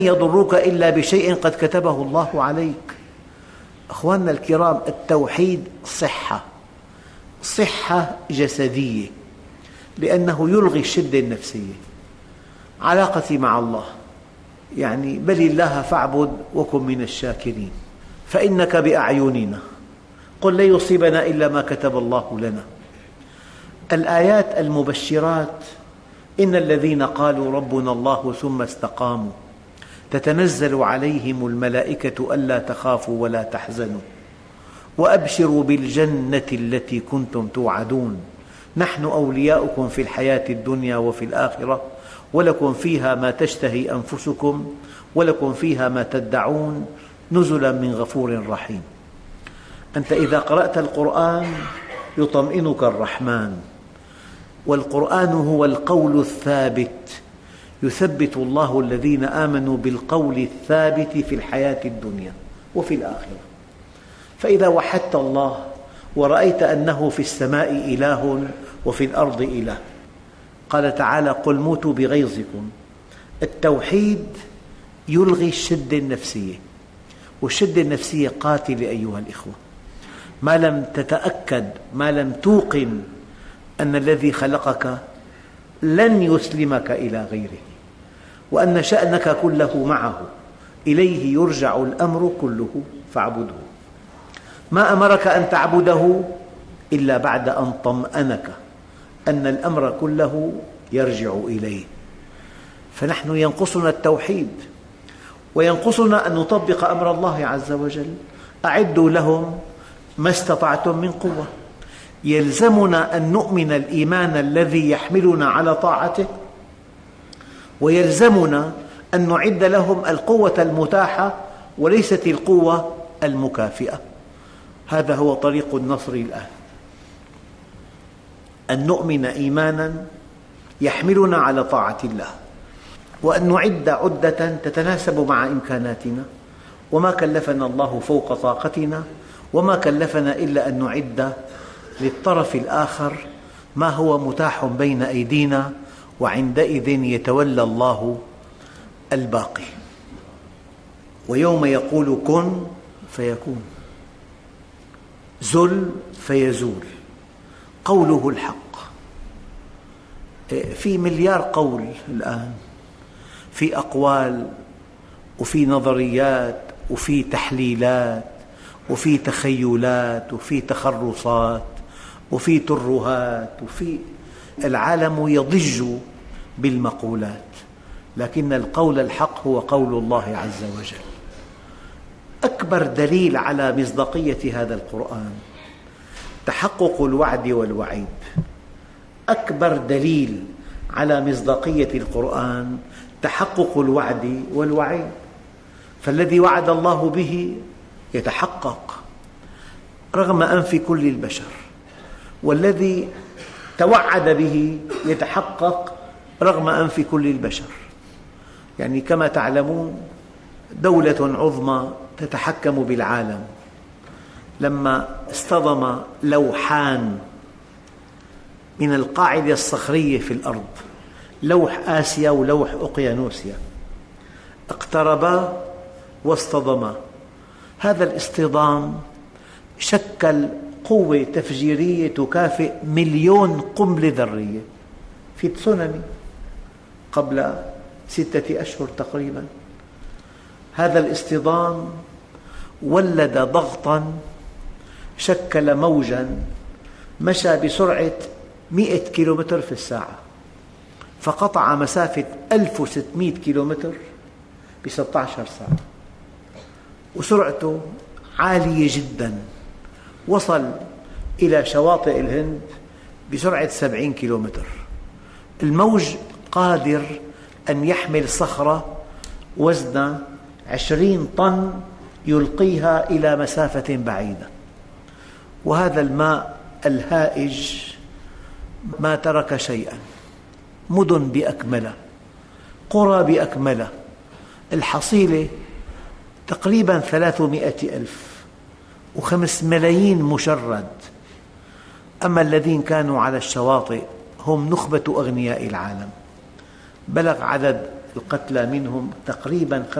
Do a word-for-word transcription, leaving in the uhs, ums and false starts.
يضروك إلا بشيء قد كتبه الله عليك. أخواننا الكرام، التوحيد صحة، صحة جسدية، لأنه يلغي الشدة النفسية. علاقتي مع الله يعني بل الله فاعبد وكن من الشاكرين، فإنك بأعيننا، قل لا يصيبنا إلا ما كتب الله لنا. الآيات المبشرات: إن الذين قالوا ربنا الله ثم استقاموا تتنزل عليهم الملائكة ألا تخافوا ولا تحزنوا وأبشروا بالجنة التي كنتم توعدون نحن أولياؤكم في الحياة الدنيا وفي الآخرة ولكم فيها ما تشتهي أنفسكم ولكم فيها ما تدعون نزلا من غفور رحيم. أنت إذا قرأت القرآن يطمئنك الرحمن، والقرآن هو القول الثابت، يثبت الله الذين آمنوا بالقول الثابت في الحياة الدنيا وفي الآخرة. فإذا وحدت الله ورأيت أنه في السماء إله وفي الأرض إله، قال تعالى: قل موتوا بغيظكم. التوحيد يلغي الشدة النفسية، والشدة النفسية قاتلة أيها الإخوة. ما لم تتأكد، ما لم توقن أن الذي خلقك لن يسلمك إلى غيره، وأن شأنك كله معه، إليه يرجع الأمر كله فاعبده. ما أمرك أن تعبده إلا بعد أن طمأنك أن الأمر كله يرجع إليه. فنحن ينقصنا التوحيد، وينقصنا أن نطبق أمر الله عز وجل: أعدوا لهم ما استطعتم من قوة. يلزمنا أن نؤمن الإيمان الذي يحملنا على طاعته، ويلزمنا أن نعد لهم القوة المتاحة وليست القوة المكافئة. هذا هو طريق النصر الآن، أن نؤمن إيمانا يحملنا على طاعة الله، وأن نعد عدة تتناسب مع إمكاناتنا، وما كلفنا الله فوق طاقتنا، وما كلفنا إلا أن نعد للطرف الآخر ما هو متاح بين أيدينا، وعندئذ يتولى الله الباقي. ويوم يقول كن فيكون، زل فيزول، قوله الحق. في مليار قول الآن، في أقوال وفي نظريات وفي تحليلات وفي تخيلات وفي تخرصات وفي ترهات، وفي العالم يضج بالمقولات، لكن القول الحق هو قول الله عز وجل. أكبر دليل على مصداقية هذا القرآن تحقق الوعد والوعيد. أكبر دليل على مصداقية القرآن تحقق الوعد والوعيد. فالذي وعد الله به يتحقق رغم أنف كل البشر، والذي توعد به يتحقق رغم أنف كل البشر. يعني كما تعلمون، دولة عظمى تتحكم بالعالم لما اصطدم لوحان من القاعدة الصخرية في الأرض، لوح آسيا ولوح أقيانوسيا، اقتربا واصطدما. هذا الاصطدام شكل قوة تفجيرية تكافئ مليون قنبلة ذرية في تسونامي قبل ستة أشهر تقريبا. هذا الاصطدام ولد ضغطا شكل موجا مشى بسرعة مئة كيلومتر في الساعة، فقطع مسافة ألف وستمئة كيلومتر بستة عشر ساعة، وسرعته عالية جدا، وصل إلى شواطئ الهند بسرعة سبعين كيلومتر. الموج قادر أن يحمل صخرة وزنها عشرين طن يلقيها إلى مسافة بعيدة، وهذا الماء الهائج ما ترك شيئا، مدن بأكملها، قرى بأكملها، الحصيلة تقريبا ثلاثمئة ألف وخمس ملايين مشرد. أما الذين كانوا على الشواطئ هم نخبة أغنياء العالم، بلغ عدد القتلى منهم تقريباً